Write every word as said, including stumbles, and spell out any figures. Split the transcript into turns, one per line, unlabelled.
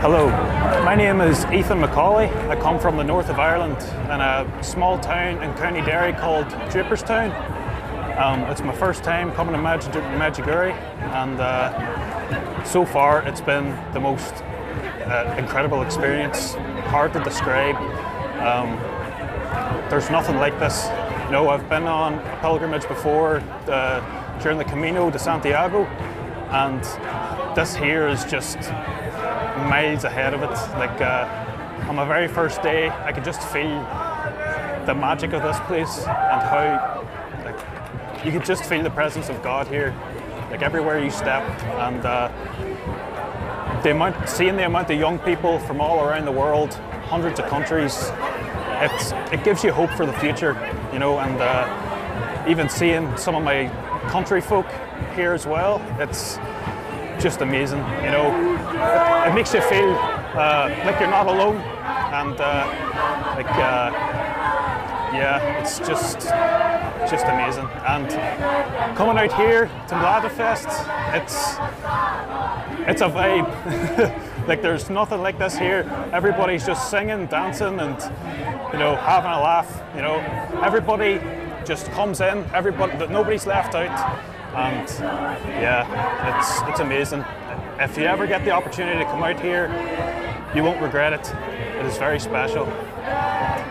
Hello, my name is Ethan Macaulay. I come from the north of Ireland in a small town in County Derry called Draperstown. Um, it's my first time coming to Medjug Medjugorje, and uh, so far it's been the most uh, incredible experience, hard to describe. Um, there's nothing like this. You know, I've been on a pilgrimage before uh, during the Camino de Santiago, and this here is just miles ahead of it. Like uh, on my very first day, I could just feel the magic of this place and how like, you could just feel the presence of God here, like everywhere you step. And uh, the amount, seeing the amount of young people from all around the world, hundreds of countries, it's, it gives you hope for the future, you know. And uh, even seeing some of my country folk here as well, it's just amazing, you know. It, it makes you feel uh, like you're not alone, and uh, like uh, yeah, it's just just amazing. And coming out here to Mladafest, it's it's a vibe. Like there's nothing like this here. Everybody's just singing, dancing, and you know, having a laugh. You know, everybody just comes in. Everybody, nobody's left out. And yeah, it's it's amazing. If you ever get the opportunity to come out here, you won't regret it. It is very special.